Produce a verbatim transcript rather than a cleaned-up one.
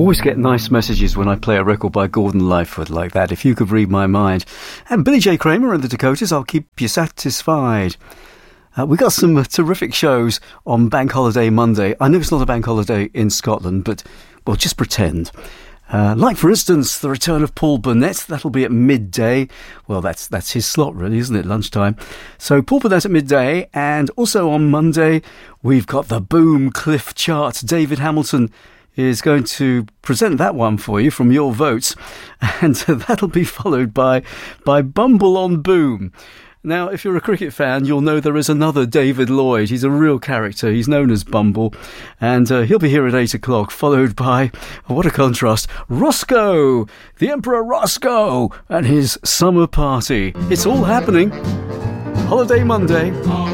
Always get nice messages when I play a record by Gordon Lightfoot like that. If you could read my mind. And Billy J. Kramer and the Dakotas, I'll keep you satisfied. Uh, we got some uh, terrific shows on Bank Holiday Monday. I know it's not a bank holiday in Scotland, but, well, just pretend. Uh, like, for instance, the return of Paul Burnett. That'll be at midday. Well, that's that's his slot, really, isn't it? Lunchtime. So Paul Burnett at midday. And also on Monday, we've got the Boom Cliff Chart. David Hamilton is going to present that one for you from your votes. And uh, that'll be followed by, by Bumble on Boom. Now, if you're a cricket fan, you'll know there is another David Lloyd. He's a real character. He's known as Bumble. And uh, he'll be here at eight o'clock, followed by, oh, what a contrast, Roscoe, the Emperor Roscoe, and his summer party. It's all happening. Holiday Monday.